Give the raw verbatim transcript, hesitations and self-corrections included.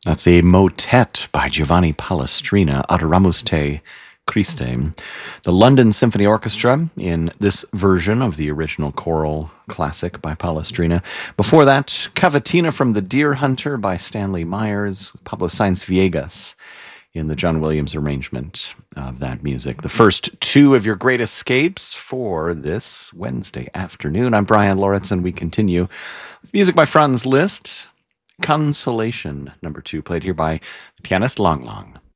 That's a motet by Giovanni Palestrina, Adoramus Te Christe. The London Symphony Orchestra in this version of the original choral classic by Palestrina. Before that, Cavatina from The Deer Hunter by Stanley Myers, with Pablo Sainz Viegas in the John Williams arrangement of that music. The first two of your great escapes for this Wednesday afternoon. I'm Brian Lauritsen. We continue with music by Franz Liszt. Consolation, number two, played here by the pianist Lang Lang.